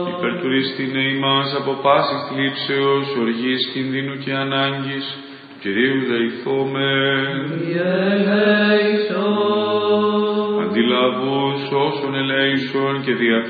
Υπερτουρίστην ημάς από πάσης θλίψεως, οργής, κινδύνου και ανάγκης, Κυρίου δεηθόμεν. Αντιλαβούς όσων ελέησον και δια